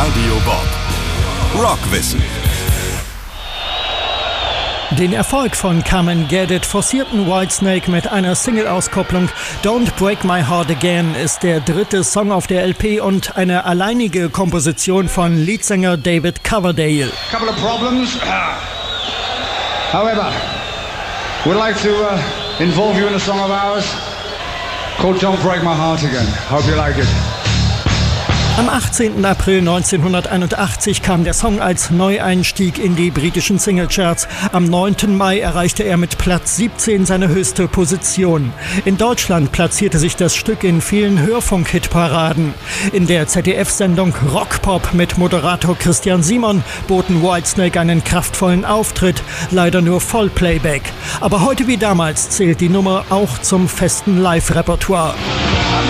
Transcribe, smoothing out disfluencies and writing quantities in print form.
Radio Bob. Rockwissen. Den Erfolg von Come and Get It forcierten Whitesnake mit einer Single-Auskopplung. Don't Break My Heart Again ist der dritte Song auf der LP und eine alleinige Komposition von Leadsänger David Coverdale. Couple of problems. However, we'd like to involve you in a song of ours called Don't Break My Heart Again. Hope you like it. Am 18. April 1981 kam der Song als Neueinstieg in die britischen Singlecharts. Am 9. Mai erreichte er mit Platz 17 seine höchste Position. In Deutschland platzierte sich das Stück in vielen Hörfunk-Hitparaden. In der ZDF-Sendung Rockpop mit Moderator Christian Simon boten Whitesnake einen kraftvollen Auftritt, leider nur Vollplayback. Aber heute wie damals zählt die Nummer auch zum festen Live-Repertoire.